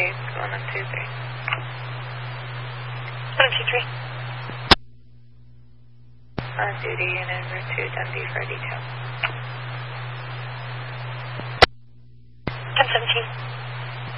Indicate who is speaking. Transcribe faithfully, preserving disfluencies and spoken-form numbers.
Speaker 1: eight, going on two three.
Speaker 2: one two three.
Speaker 1: On duty, unit number two, Dundee for a detail.
Speaker 2: ten seventeen.